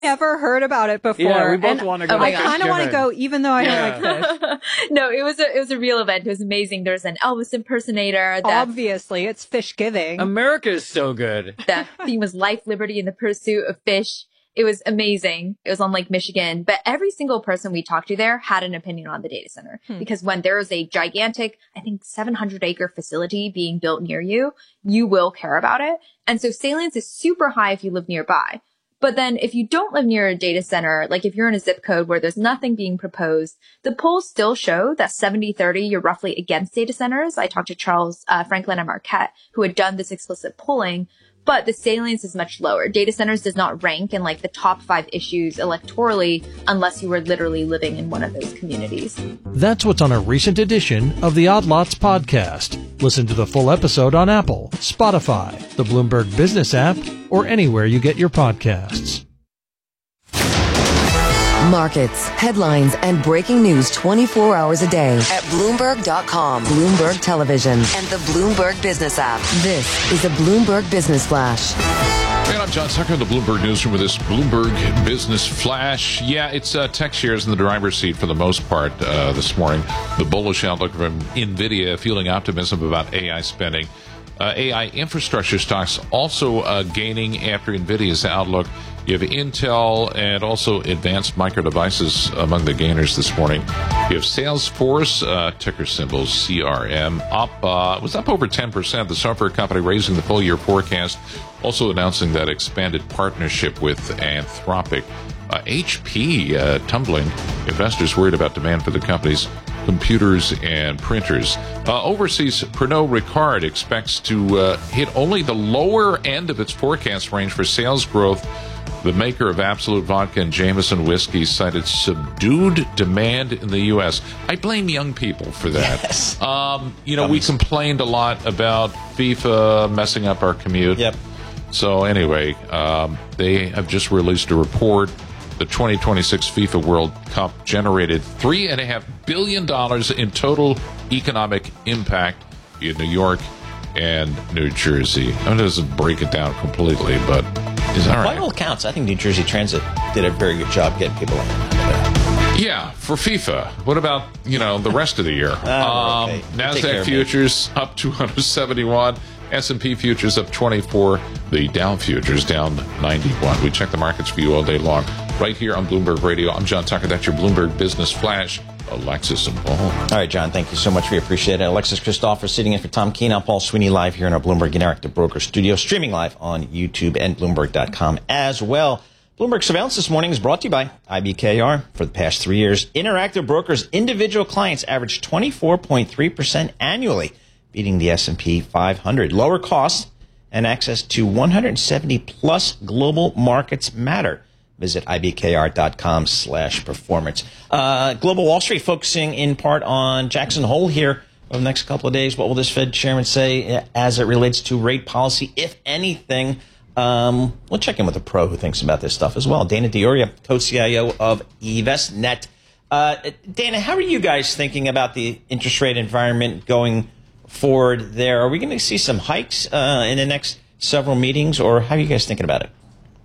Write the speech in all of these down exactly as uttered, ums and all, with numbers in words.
never heard about it before. Yeah, we both and want to go. I kind of want to go, even though I yeah. don't like fish. No, it was a it was a real event. It was amazing. There was an Elvis impersonator. That, Obviously, it's fish giving. America is so good. The theme was life, liberty, and the pursuit of fish. It was amazing. It was on Lake Michigan. But every single person we talked to there had an opinion on the data center. Hmm. Because when there is a gigantic, I think seven hundred acre facility being built near you, you will care about it. And so salience is super high if you live nearby. But then if you don't live near a data center, like if you're in a zip code where there's nothing being proposed, the polls still show that seventy thirty, you're roughly against data centers. I talked to Charles uh, Franklin and Marquette, who had done this explicit polling. But the salience is much lower. Data centers does not rank in like the top five issues electorally unless you were literally living in one of those communities. That's what's on a recent edition of the Odd Lots podcast. Listen to the full episode on Apple, Spotify, the Bloomberg Business app, or anywhere you get your podcasts. Markets, headlines, and breaking news twenty-four hours a day at Bloomberg dot com, Bloomberg Television, and the Bloomberg Business app. This is the Bloomberg Business Flash. And I'm John Tucker in the Bloomberg Newsroom with this Bloomberg Business Flash. Yeah, it's uh, tech shares in the driver's seat for the most part uh, this morning. The bullish outlook from NVIDIA, fueling optimism about A I spending. Uh, A I infrastructure stocks also uh, gaining after NVIDIA's outlook. You have Intel and also Advanced Micro Devices among the gainers this morning. You have Salesforce, uh, ticker symbol C R M, up, uh, was up over ten percent. The software company raising the full year forecast, also announcing that expanded partnership with Anthropic. Uh, H P uh, tumbling. Investors worried about demand for the company's computers and printers. Uh, overseas, Pernod Ricard expects to uh, hit only the lower end of its forecast range for sales growth. The maker of Absolut Vodka and Jameson whiskey cited subdued demand in the U S. I blame young people for that. Yes. Um, you know, um, we complained a lot about FIFA messing up our commute. Yep. So anyway, um, they have just released a report. The twenty twenty-six FIFA World Cup generated three point five billion dollars in total economic impact in New York and New Jersey. I mean, it doesn't break it down completely, but it's all right. By all accounts, I think New Jersey Transit did a very good job getting people on that. Yeah, for FIFA. What about, you know, the rest of the year? Oh, um, okay. NASDAQ futures up two hundred seventy-one. S and P futures up twenty-four. The Dow futures down ninety-one. We check the markets for you all day long right here on Bloomberg Radio. I'm John Tucker. That's your Bloomberg Business Flash. Alexis and Paul. All right, John, thank you so much. We appreciate it. Alexis Christopher sitting in for Tom Keene. I'm Paul Sweeney live here in our Bloomberg Interactive Broker studio, streaming live on YouTube and Bloomberg dot com as well. Bloomberg Surveillance this morning is brought to you by I B K R. For the past three years, Interactive Brokers' individual clients averaged twenty-four point three percent annually, beating the S and P five hundred. Lower costs and access to one hundred seventy plus global markets matter. Visit I B K R dot com slash performance. Uh, Global Wall Street focusing in part on Jackson Hole here over the next couple of days. What will this Fed chairman say as it relates to rate policy, if anything? Um, we'll check in with a pro who thinks about this stuff as well. Dana Dioria, co-C I O of eVestNet. Uh, Dana, how are you guys thinking about the interest rate environment going forward there? Are we going to see some hikes uh, in the next several meetings, or how are you guys thinking about it?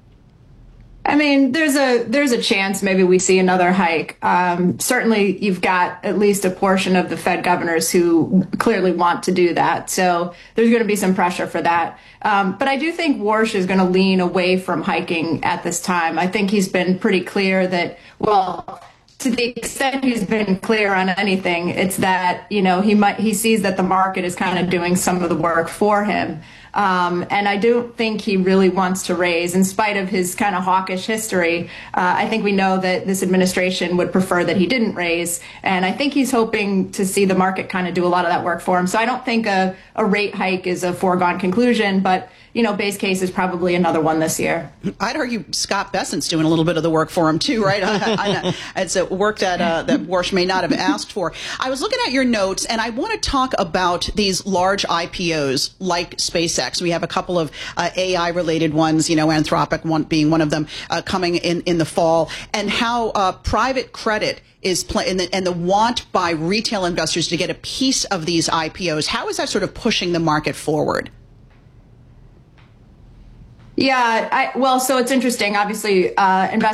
I mean, there's a there's a chance maybe we see another hike. Um, certainly, you've got at least a portion of the Fed governors who clearly want to do that. So there's going to be some pressure for that. Um, but I do think Warsh is going to lean away from hiking at this time. I think he's been pretty clear that, well, to the extent he's been clear on anything, it's that, you know, he might he sees that the market is kind of doing some of the work for him. Um, and I don't think he really wants to raise, in spite of his kind of hawkish history. Uh, I think we know that this administration would prefer that he didn't raise. And I think he's hoping to see the market kind of do a lot of that work for him. So I don't think a, a rate hike is a foregone conclusion, but, you know, base case is probably another one this year. I'd argue Scott Bessent's doing a little bit of the work for him, too, right? I, I, it's a work that, uh, that Warsh may not have asked for. I was looking at your notes, and I want to talk about these large I P Os like SpaceX. We have a couple of uh, A I-related ones, you know, Anthropic one being one of them, uh, coming in, in the fall, and how uh, private credit is play and the, and the want by retail investors to get a piece of these I P Os. How is that sort of pushing the market forward? Yeah, I, well, so it's interesting. Obviously, uh, investors